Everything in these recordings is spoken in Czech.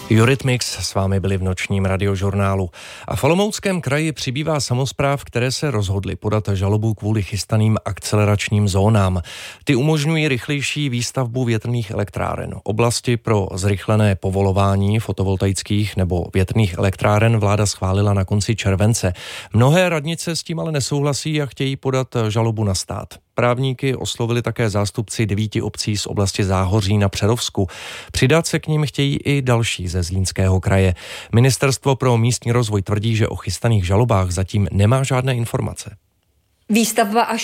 Eurythmics s vámi byli v nočním radiožurnálu. A v Olomouckém kraji přibývá samospráv, které se rozhodly podat žalobu kvůli chystaným akceleračním zónám. Ty umožňují rychlejší výstavbu větrných elektráren. Oblasti pro zrychlené povolování fotovoltaických nebo větrných elektráren vláda schválila na konci července. Mnohé radnice s tím ale nesouhlasí a chtějí podat žalobu na stát. Právníky oslovili také zástupci 9 obcí z oblasti Záhoří na Přerovsku. Přidat se k nim chtějí i další ze Zlínského kraje. Ministerstvo pro místní rozvoj tvrdí, že o chystaných žalobách zatím nemá žádné informace. Výstavba až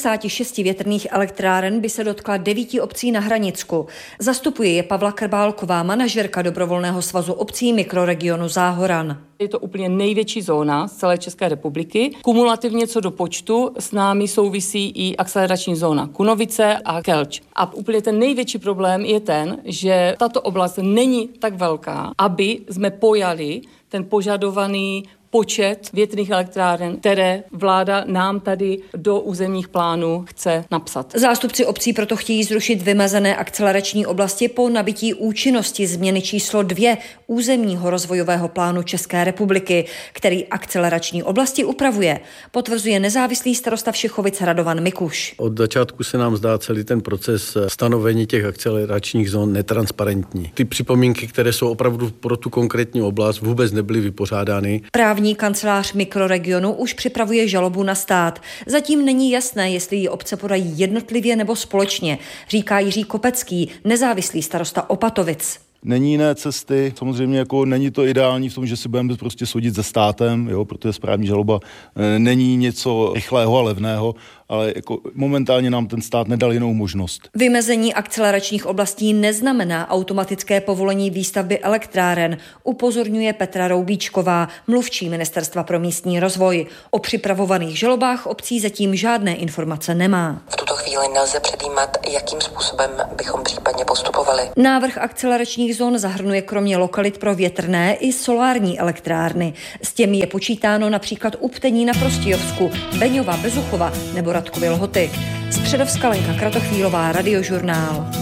66 větrných elektráren by se dotkla 9 obcí na Hranicku. Zastupuje je Pavla Krbálková, manažerka dobrovolného svazu obcí mikroregionu Záhoran. Je to úplně největší zóna z celé České republiky. Kumulativně co do počtu s námi souvisí i akcelerační zóna Kunovice a Kelč. A úplně ten největší problém je ten, že tato oblast není tak velká, aby jsme pojali ten požadovaný počet větrných elektráren, které vláda nám tady do územních plánů chce napsat. Zástupci obcí proto chtějí zrušit vymezené akcelerační oblasti po nabití účinnosti změny číslo 2 územního rozvojového plánu České republiky, který akcelerační oblasti upravuje, potvrzuje nezávislý starosta Všechovic Radovan Mikuš. Od začátku se nám zdá celý ten proces stanovení těch akceleračních zón netransparentní. Ty připomínky, které jsou opravdu pro tu konkrétní oblast, vůbec nebyly vypořádány. Právní kancelář mikroregionu už připravuje žalobu na stát. Zatím není jasné, jestli ji obce podají jednotlivě nebo společně, říká Jiří Kopecký, nezávislý starosta Opatovic. Není jiné cesty, samozřejmě jako není to ideální v tom, že si budeme prostě soudit se státem, jo, protože správní žaloba není něco rychlého a levného, ale jako momentálně nám ten stát nedal jinou možnost. Vymezení akceleračních oblastí neznamená automatické povolení výstavby elektráren, upozorňuje Petra Roubíčková, mluvčí Ministerstva pro místní rozvoj. O připravovaných žalobách obcí zatím žádné informace nemá. V tuto chvíli nelze předjímat, jakým způsobem bychom případně postupovali. Návrh akceleračních zón zahrnuje kromě lokalit pro větrné i solární elektrárny. S těmi je počítáno například u Ptení na Prostějovsku, Beňova, Bezuchova nebo Radkovy Lhoty. Z Přerovska Lenka Kratochvílová, Radiožurnál.